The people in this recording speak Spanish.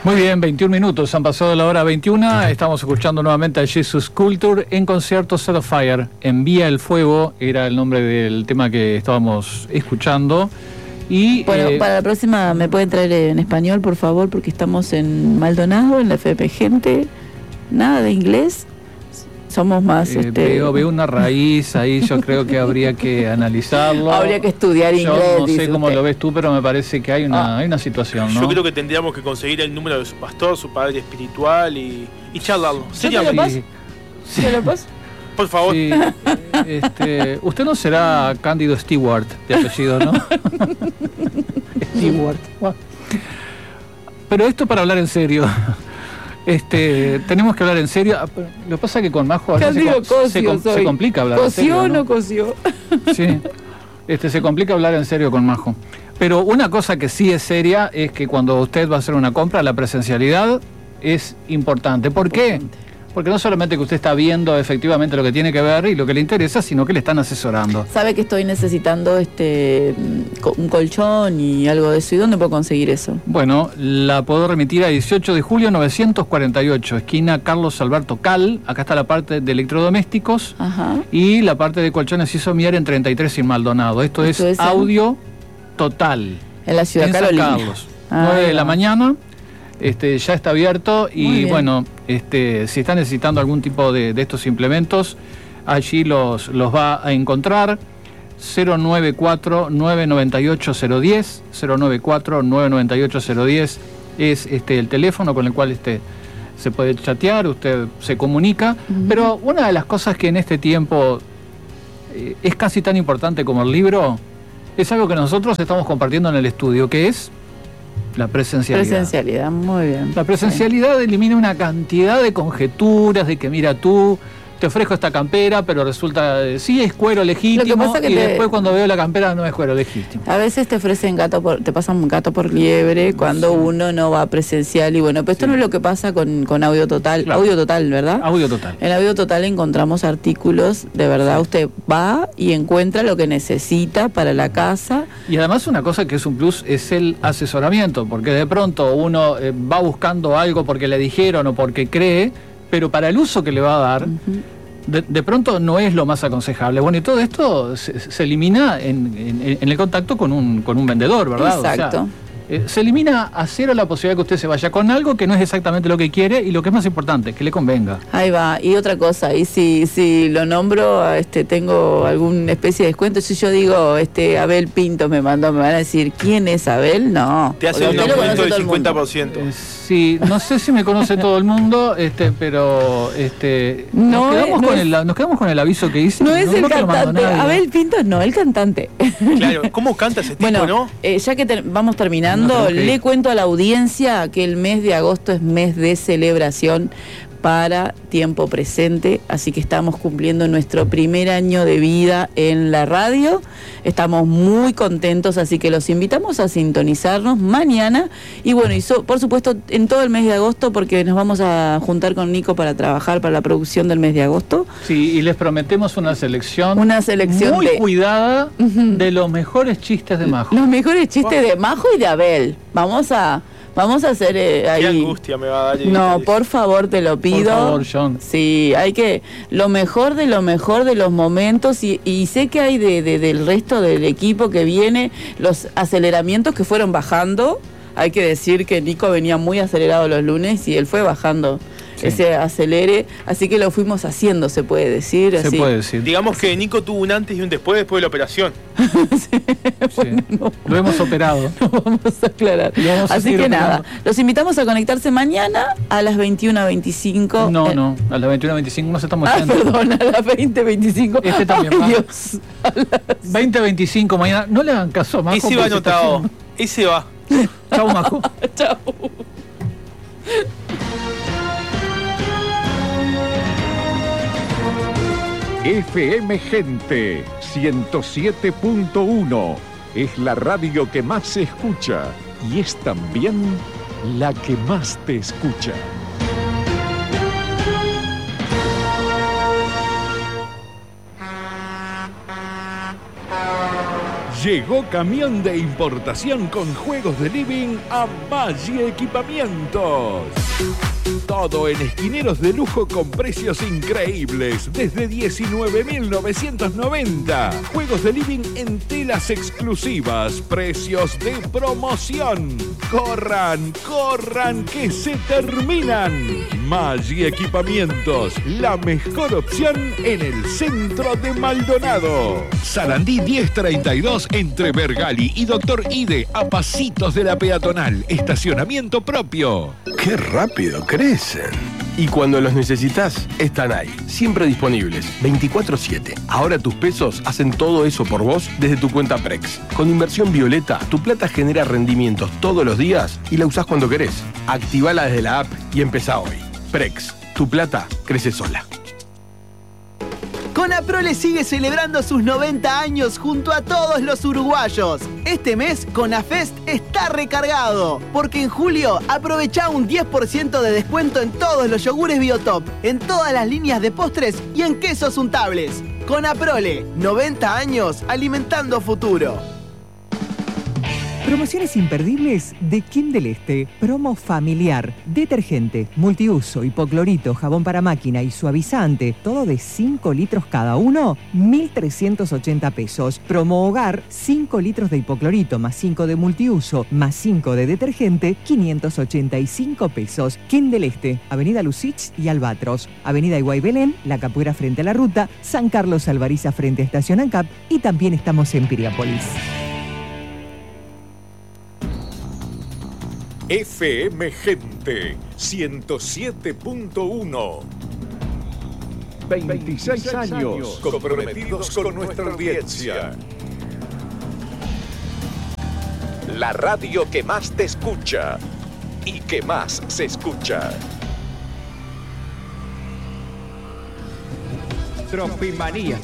Muy bien, 21 minutos, han pasado de la hora 21, estamos escuchando nuevamente a Jesus Culture en concierto Set of Fire. Envía el fuego, era el nombre del tema que estábamos escuchando. Y, bueno, para la próxima me pueden traer en español, por favor, porque estamos en Maldonado, en la FP Gente, nada de inglés. Somos más... Veo una raíz ahí, yo creo que habría que analizarlo. Habría que estudiar inglés. Yo no sé cómo lo ves tú, pero me parece que hay una situación, ¿no? Yo creo que tendríamos que conseguir el número de su pastor, su padre espiritual y charlarlo. ¿Te lo paso? ¿Te lo paso? Por favor. Sí, usted no será Cándido Stewart de apellido, ¿no? Stewart. Pero esto para hablar en serio. Tenemos que hablar en serio. Lo que pasa es que con Majo se complica hablar en serio. ¿Cosió o no cosió? Sí, se complica hablar en serio con Majo. Pero una cosa que sí es seria es que cuando usted va a hacer una compra, la presencialidad es importante. ¿Por qué? Porque no solamente que usted está viendo efectivamente lo que tiene que ver y lo que le interesa, sino que le están asesorando. ¿Sabe que estoy necesitando un colchón y algo de eso? ¿Y dónde puedo conseguir eso? Bueno, la puedo remitir a 18 de julio 948, esquina Carlos Alberto Cal. Acá está la parte de electrodomésticos. Ajá. Y la parte de colchones y somier en 33 y Maldonado. Esto es Audio Total. En la ciudad de San Carlos. 9 de la mañana. Ya está abierto y bueno, si está necesitando algún tipo de estos implementos, allí los va a encontrar. 094-998-010, 094-998-010 es el teléfono con el cual se puede chatear, usted se comunica. Pero una de las cosas que en este tiempo es casi tan importante como el libro, es algo que nosotros estamos compartiendo en el estudio, que es la presencialidad. Presencialidad, muy bien. La presencialidad elimina una cantidad de conjeturas, de que mira tú, te ofrezco esta campera, pero resulta, sí es cuero legítimo, y después cuando veo la campera no es cuero legítimo. A veces te ofrecen te pasan gato por liebre cuando uno no va presencial y bueno, pero esto no es lo que pasa con Audio Total. Claro. Audio Total, ¿verdad? Audio Total. En Audio Total encontramos artículos, de verdad, usted va y encuentra lo que necesita para la casa. Y además una cosa que es un plus es el asesoramiento, porque de pronto uno va buscando algo porque le dijeron o porque cree, pero para el uso que le va a dar, de pronto no es lo más aconsejable. Bueno, y todo esto se elimina en el contacto con un vendedor, ¿verdad? Exacto. O sea, se elimina a cero la posibilidad de que usted se vaya con algo que no es exactamente lo que quiere y lo que es más importante, que le convenga. Ahí va. Y otra cosa, y si lo nombro, tengo alguna especie de descuento. Si yo digo, Abel Pinto me mandó, me van a decir, ¿quién es Abel? No. Te hace un aumento del 50%. Sí, no sé si me conoce todo el mundo, pero nos quedamos con el aviso que hice. No es el cantante. Abel Pinto no, el cantante. Claro, ¿cómo canta ese tipo, bueno, no? Ya que vamos terminando, le cuento a la audiencia que el mes de agosto es mes de celebración para Tiempo Presente, así que estamos cumpliendo nuestro primer año de vida en la radio, estamos muy contentos, así que los invitamos a sintonizarnos mañana y bueno, por supuesto en todo el mes de agosto, porque nos vamos a juntar con Nico para trabajar para la producción del mes de agosto. Sí, y les prometemos una selección muy cuidada de los mejores chistes de Majo. Los mejores chistes de Majo y de Abel. Vamos a hacer ahí. Qué angustia me va a dar. No, por favor, te lo pido. Por favor, John. Sí, hay que lo mejor de los momentos y sé que hay del resto del equipo que viene los aceleramientos que fueron bajando. Hay que decir que Nico venía muy acelerado los lunes y él fue bajando ese acelere, así que lo fuimos haciendo, se puede decir. Se puede decir. Digamos que Nico tuvo un antes y un después de la operación. Bueno, no, lo hemos operado. No vamos a aclarar. Así que nada, los invitamos a conectarse mañana a las 21:25. No, a las 21:25 nos estamos yendo. Perdón, a las 20:25. También va. Dios. 20:25 mañana. No le hagan caso a Majo. Ese va anotado. Ese va. Chau, Majo. Chau. FM Gente 107.1 es la radio que más se escucha y es también la que más te escucha. Llegó camión de importación con juegos de living a Maggi Equipamientos. Todo en esquineros de lujo con precios increíbles, desde 19.990. Juegos de living en telas exclusivas, precios de promoción. ¡Corran, corran, que se terminan! Maggi Equipamientos, la mejor opción en el centro de Maldonado. Sarandí 1032 entre Bergali y Doctor Ide, a pasitos de la peatonal. Estacionamiento propio. ¡Qué rápido crecen! Y cuando los necesitas, están ahí, siempre disponibles, 24/7. Ahora tus pesos hacen todo eso por vos desde tu cuenta Prex. Con Inversión Violeta, tu plata genera rendimientos todos los días y la usás cuando querés. Activala desde la app y empezá hoy. Prex, tu plata crece sola. Conaprole sigue celebrando sus 90 años junto a todos los uruguayos. Este mes, Conafest está recargado, porque en julio aprovecha un 10% de descuento en todos los yogures Biotop, en todas las líneas de postres y en quesos untables. Conaprole, 90 años alimentando futuro. Promociones imperdibles de Kim del Este. Promo familiar. Detergente, multiuso, hipoclorito, jabón para máquina y suavizante. Todo de 5 litros cada uno, 1.380 pesos. Promo hogar, 5 litros de hipoclorito más 5 de multiuso más 5 de detergente, 585 pesos. Kim del Este, Avenida Lucich y Albatros. Avenida Iguay Belén, La Capuera frente a la ruta, San Carlos Alvariza frente a Estación ANCAP y también estamos en Piriápolis. FM Gente 107.1. 26 años comprometidos con nuestra audiencia. La radio que más te escucha y que más se escucha. Tropimanías,